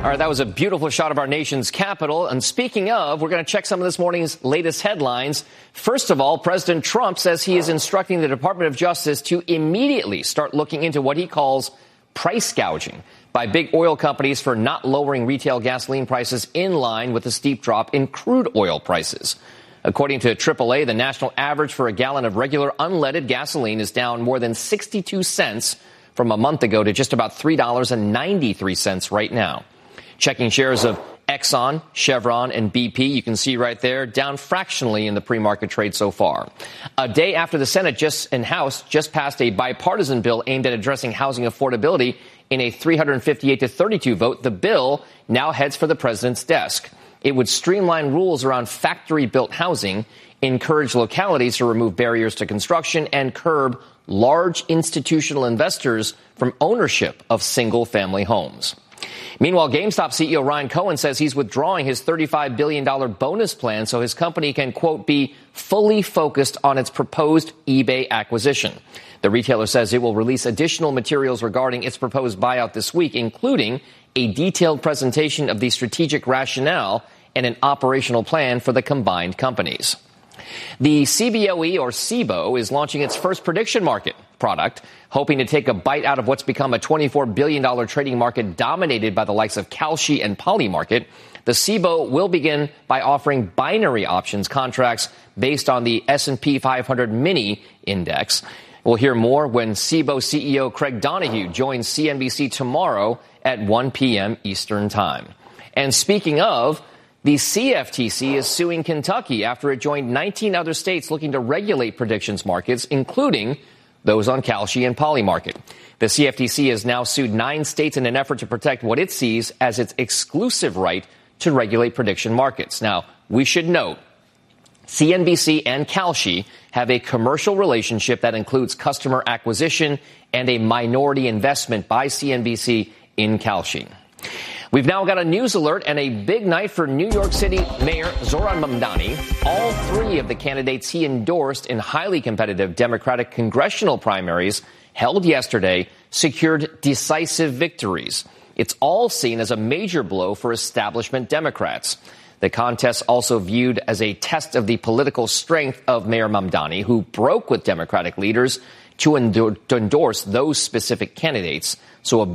All right, that was a beautiful shot of our nation's capital. And speaking of, we're going to check some of this morning's latest headlines. First of all, President Trump says he is instructing the Department of Justice to immediately start looking into what he calls price gouging by big oil companies for not lowering retail gasoline prices in line with the steep drop in crude oil prices. According to AAA, the national average for a gallon of regular unleaded gasoline is down more than 62 cents from a month ago to just about $3.93 right now. Checking shares of Exxon, Chevron, and BP, you can see right there, down fractionally in the pre-market trade so far. A day after the Senate and House just passed a bipartisan bill aimed at addressing housing affordability in a 358-32 vote, the bill now heads for the president's desk. It would streamline rules around factory-built housing, encourage localities to remove barriers to construction, and curb large institutional investors from ownership of single-family homes. Meanwhile, GameStop CEO Ryan Cohen says he's withdrawing his $35 billion bonus plan so his company can, quote, be fully focused on its proposed eBay acquisition. The retailer says it will release additional materials regarding its proposed buyout this week, including a detailed presentation of the strategic rationale and an operational plan for the combined companies. The CBOE, or CBOE, is launching its first prediction market product, hoping to take a bite out of what's become a $24 billion trading market dominated by the likes of Kalshi and Polymarket. The CBOE will begin by offering binary options contracts based on the S&P 500 mini index. We'll hear more when CBOE CEO Craig Donohue joins CNBC tomorrow at 1 p.m. Eastern Time. And speaking of, the CFTC is suing Kentucky after it joined 19 other states looking to regulate predictions markets, including those on Kalshi and Polymarket. The CFTC has now sued 9 states in an effort to protect what it sees as its exclusive right to regulate prediction markets. Now, we should note, CNBC and Kalshi have a commercial relationship that includes customer acquisition and a minority investment by CNBC in Kalshi. We've now got a news alert and a big night for New York City Mayor Zohran Mamdani. All 3 of the candidates he endorsed in highly competitive Democratic congressional primaries held yesterday secured decisive victories. It's all seen as a major blow for establishment Democrats. The contest also viewed as a test of the political strength of Mayor Mamdani, who broke with Democratic leaders to endorse those specific candidates. So a